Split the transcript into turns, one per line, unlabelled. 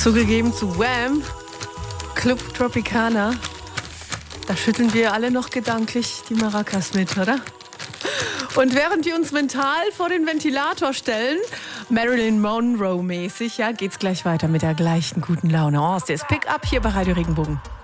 Zugegeben zu Wham, Club Tropicana. Da schütteln wir alle noch gedanklich die Maracas mit, oder? Und während wir uns mental vor den Ventilator stellen, Marilyn Monroe-mäßig, ja, geht's gleich weiter mit der gleichen guten Laune. Oh, das ist Pick-up hier bei Radio Regenbogen.